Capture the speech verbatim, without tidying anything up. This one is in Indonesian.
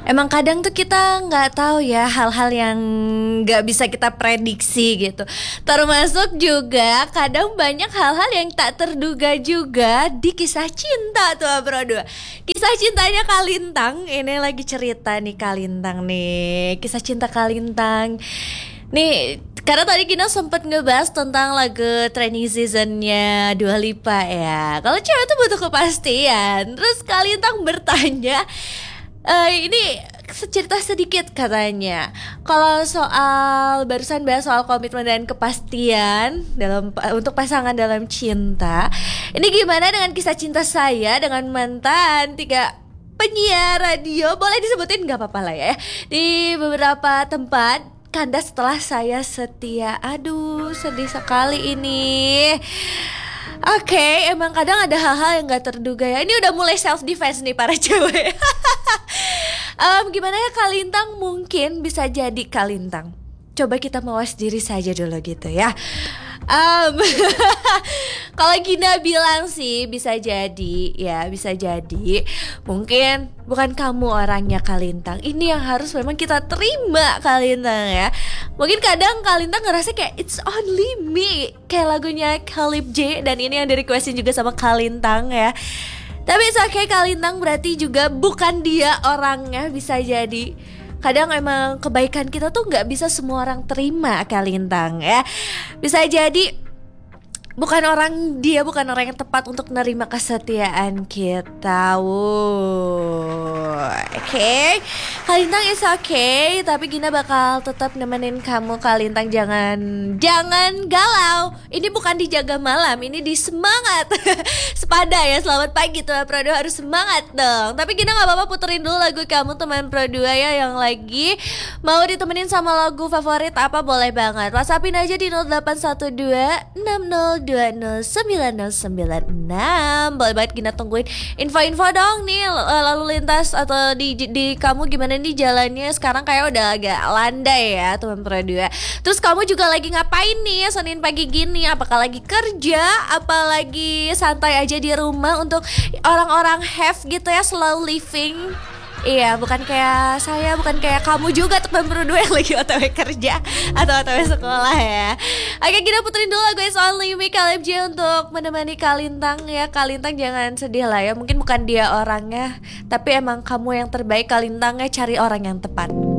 Emang kadang tuh kita nggak tahu ya hal-hal yang nggak bisa kita prediksi gitu. Termasuk juga kadang banyak hal-hal yang tak terduga juga di kisah cinta tuh Bro dua. Kisah cintanya Kalintang ini lagi cerita nih Kalintang nih. Kisah cinta Kalintang. Nih, karena tadi kita sempat ngebahas tentang lagu training seasonnya Dua Lipa ya. Kalau cewek tuh butuh kepastian. Terus Kalintang bertanya, Eh ini cerita sedikit katanya. Kalau soal barusan bahas soal komitmen dan kepastian dalam untuk pasangan dalam cinta, ini gimana dengan kisah cinta saya dengan mantan tiga penyiar radio? Boleh disebutin nggak apa-apa lah ya. Di beberapa tempat kandas setelah saya setia. Aduh, sedih sekali ini. Oke, okay, emang kadang ada hal-hal yang gak terduga ya. Ini udah mulai self defense nih para cewek. um, Gimana ya Kalintang mungkin bisa jadi Kalintang. Coba kita mawas diri saja dulu gitu ya. Um, Kalau Gina bilang sih bisa jadi ya, bisa jadi mungkin bukan kamu orangnya Kalintang. Ini yang harus memang kita terima Kalintang ya. Mungkin kadang Kalintang ngerasa kayak it's only me, kayak lagunya Khalib J, dan ini yang di requestin juga sama Kalintang ya. Tapi it's okay Kalintang, berarti juga bukan dia orangnya, bisa jadi. Kadang emang kebaikan kita tuh gak bisa semua orang terima Kalintang ya. Bisa jadi bukan orang dia bukan orang yang tepat untuk menerima kesetiaan kita. Oke, okay. Kalintang is okay, tapi Gina bakal tetap nemenin kamu Kalintang. Jangan jangan galau. Ini bukan dijaga malam, ini di semangat. Sepada ya, selamat pagi teman Pro dua, harus semangat dong. Tapi Gina gak apa-apa puterin dulu lagu kamu teman Pro dua ya, yang lagi mau ditemenin sama lagu favorit apa boleh banget. WhatsAppin aja di nol delapan satu dua enam nol dua nol sembilan nol sembilan enam. Boleh banget Gina tungguin info-info dong nih lalu lintas atau di, di, di kamu gimana nih jalannya sekarang, kayak udah agak landai ya teman Pro dua. Terus kamu juga lagi ngapain nih Senin pagi gini? Apakah lagi kerja? Apalagi santai aja di rumah untuk orang-orang have gitu ya, slow living? Iya, bukan kayak saya, bukan kayak kamu juga teman Pro dua yang lagi O T W kerja atau O T W sekolah ya. Oke, kita puterin dulu lagu It's Only Me Khalib J untuk menemani Kalintang ya. Kalintang jangan sedih lah ya, mungkin bukan dia orangnya, tapi emang kamu yang terbaik Kalintang ya, cari orang yang tepat.